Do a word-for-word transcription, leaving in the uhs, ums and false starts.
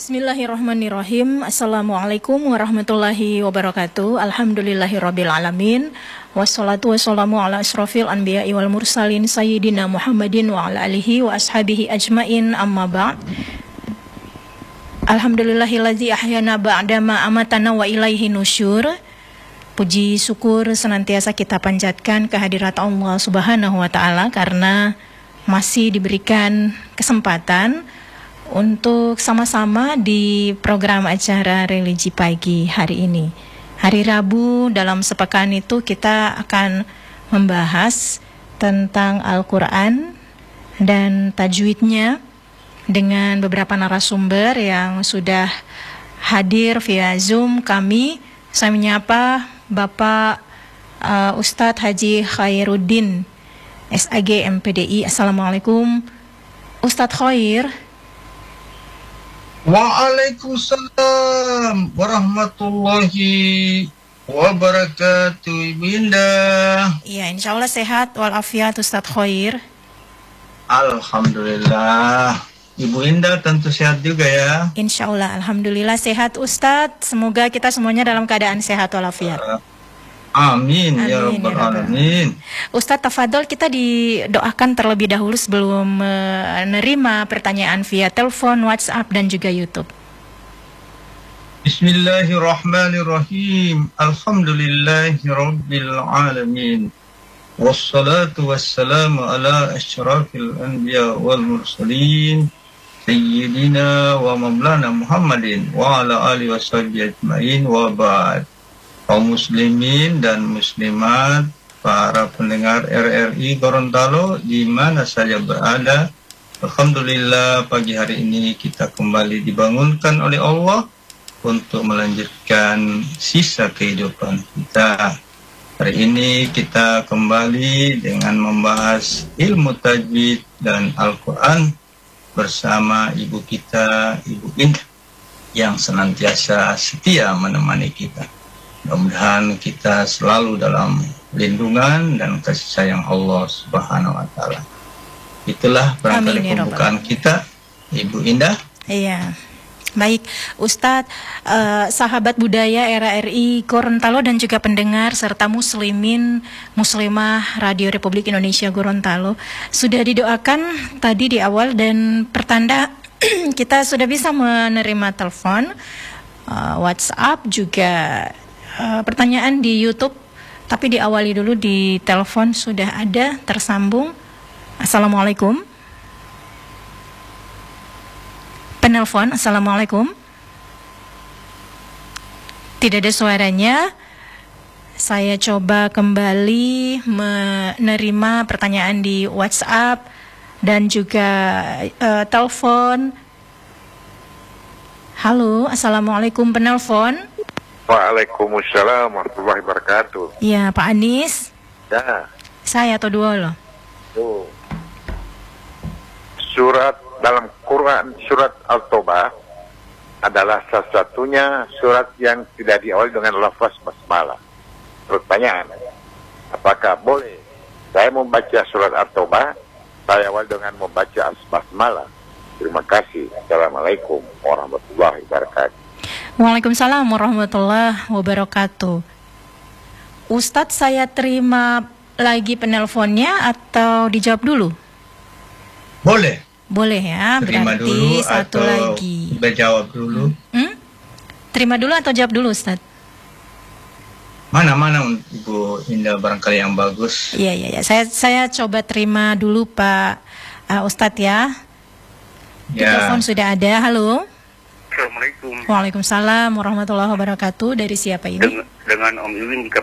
Bismillahirrahmanirrahim. Assalamualaikum warahmatullahi wabarakatuh. Alhamdulillahirabbil alamin. Wassalatu wassalamu ala asrofil anbiya'i wal mursalin sayyidina Muhammadin wa ala alihi wa ashabihi ajmain, amma ba'd. Alhamdulillahillazi ahyana ba'dama amatana wa ilaihi nusyur. Puji syukur senantiasa kita panjatkan kehadirat Allah Subhanahu wa taala karena masih diberikan kesempatan untuk sama-sama di program acara Religi Pagi hari ini. Hari Rabu dalam sepekan itu kita akan membahas tentang Al-Quran dan tajwidnya dengan beberapa narasumber yang sudah hadir via Zoom kami. Saya menyapa Bapak uh, Ustadz Haji Khairuddin S A G M P D I. Assalamualaikum Ustadz Khair. Waalaikumsalam warahmatullahi wabarakatuh, Ibu Indah. Iya, insya Allah sehat walafiat Ustadz Khair. Alhamdulillah. Ibu Indah tentu sehat juga ya. Insya Allah, alhamdulillah sehat Ustadz. Semoga kita semuanya dalam keadaan sehat walafiat. Uh, amin, amin ya rabbal alamin. Ustadz tafadhol, kita didoakan terlebih dahulu sebelum menerima pertanyaan via telepon, WhatsApp dan juga YouTube. Bismillahirrahmanirrahim. Alhamdulillahi rabbil alamin. Wassalatu wassalamu ala asyrafil anbiya wal mursalin Sayyidina wa maulana Muhammadin wa ala alihi washabihi ajmain, wa ba'd. Kaum muslimin dan muslimat, para pendengar R R I Gorontalo di mana saja berada, alhamdulillah pagi hari ini kita kembali dibangunkan oleh Allah untuk melanjutkan sisa kehidupan kita. Hari ini kita kembali dengan membahas ilmu tajwid dan Al-Quran bersama ibu kita, Ibu Indah, yang senantiasa setia menemani kita. Mudah-mudahan kita selalu dalam lindungan dan kasih sayang Allah Subhanahu wa taala. Itulah barangkali pembukaan kita, Ibu Indah. Iya. Baik, Ustadz, uh, sahabat budaya R R I Gorontalo dan juga pendengar serta muslimin muslimah Radio Republik Indonesia Gorontalo, sudah didoakan tadi di awal dan pertanda kita sudah bisa menerima telepon, uh, WhatsApp juga uh, pertanyaan di YouTube, tapi diawali dulu di telepon sudah ada tersambung. Assalamualaikum. Penelpon, assalamualaikum. Tidak ada suaranya. Saya coba kembali menerima pertanyaan di WhatsApp dan juga uh, telepon. Halo, assalamualaikum penelpon. Waalaikumsalam warahmatullahi wabarakatuh. Ya, Pak Anis. Ya. Saya atau dua loh. Tuh. Surat dalam Quran, surat Al-Taubah adalah salah satunya surat yang tidak diawali dengan lafaz basmalah. Pertanyaan, apakah boleh saya membaca surat Al-Taubah, saya awal dengan membaca basmalah? Terima kasih. Assalamualaikum warahmatullahi wabarakatuh. Waalaikumsalam warahmatullahi wabarakatuh. Ustadz, saya terima lagi penelponnya atau dijawab dulu? Boleh. Boleh ya, terima berarti dulu satu atau lagi. Jawab dulu. Hmm? Terima dulu atau jawab dulu, Ustadz? Mana-mana Ibu Indah barangkali yang bagus. Iya, iya, ya. Saya saya coba terima dulu Pak uh, Ustadz ya. Di Ya. telepon sudah ada. Halo. Assalamualaikum. Waalaikumsalam warahmatullahi wabarakatuh. Dari siapa ini? Dengan, dengan Om Iwin di